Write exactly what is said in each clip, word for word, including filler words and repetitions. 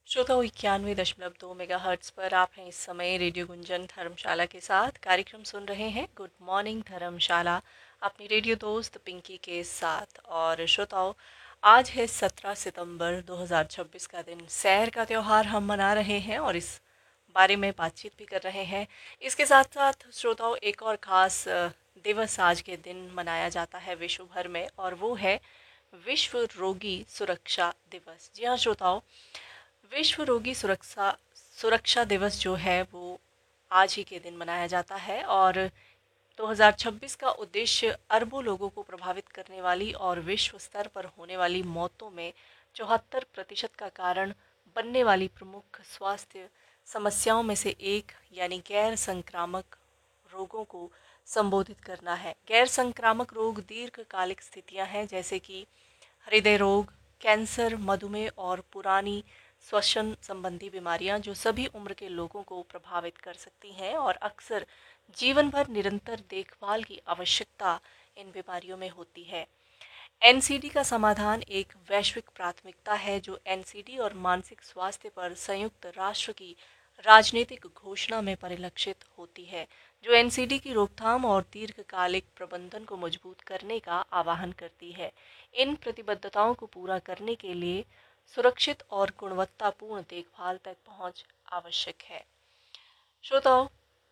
श्रोताओ इक्यानवे दशमलव दो मेगा हर्ट्स पर आप हैं इस समय रेडियो गुंजन धर्मशाला के साथ कार्यक्रम सुन रहे हैं गुड मॉर्निंग धर्मशाला अपनी रेडियो दोस्त पिंकी के साथ। और श्रोताओ, आज है सत्रह सितंबर दो हज़ार छब्बीस का दिन। सैर का त्यौहार हम मना रहे हैं और इस बारे में बातचीत भी कर रहे हैं। इसके साथ साथ श्रोताओं, एक और ख़ास अ, दिवस आज के दिन मनाया जाता है विश्व भर में, और वो है विश्व रोगी सुरक्षा दिवस। जी हाँ श्रोताओ, विश्व रोगी सुरक्षा सुरक्षा दिवस जो है वो आज ही के दिन मनाया जाता है। और दो हज़ार छब्बीस का उद्देश्य अरबों लोगों को प्रभावित करने वाली और विश्व स्तर पर होने वाली मौतों में चौहत्तर प्रतिशत का कारण बनने वाली प्रमुख स्वास्थ्य समस्याओं में से एक यानी गैर संक्रामक रोगों को संबोधित करना है। गैर संक्रामक रोग दीर्घकालिक स्थितियां हैं जैसे कि हृदय रोग, कैंसर, मधुमेह और पुरानी श्वसन संबंधी बीमारियां जो सभी उम्र के लोगों को प्रभावित कर सकती हैं और अक्सर जीवन भर निरंतर देखभाल की आवश्यकता इन बीमारियों में होती है। एन सी डी का समाधान एक वैश्विक प्राथमिकता है जो एन सी डी और मानसिक स्वास्थ्य पर संयुक्त राष्ट्र की राजनीतिक घोषणा में परिलक्षित होती है, जो एन सी डी की रोकथाम और दीर्घकालिक प्रबंधन को मजबूत करने का आह्वान करती है। इन प्रतिबद्धताओं को पूरा करने के लिए सुरक्षित और गुणवत्तापूर्ण देखभाल तक पहुंच आवश्यक है। श्रोताओ,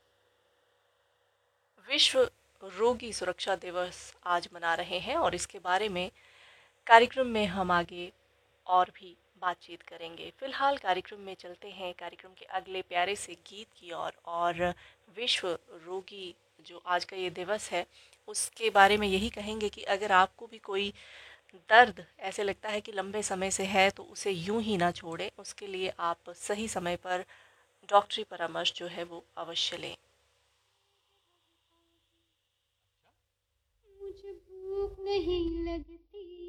विश्व रोगी सुरक्षा दिवस आज मना रहे हैं और इसके बारे में कार्यक्रम में हम आगे और भी बातचीत करेंगे। फिलहाल कार्यक्रम में चलते हैं कार्यक्रम के अगले प्यारे से गीत की ओर। और, और विश्व रोगी जो आज का ये दिवस है उसके बारे में यही कहेंगे कि अगर आपको भी कोई दर्द ऐसे लगता है कि लंबे समय से है तो उसे यूं ही ना छोड़ें। उसके लिए आप सही समय पर डॉक्टरी परामर्श जो है वो अवश्य लें। मुझे भूख नहीं लगती,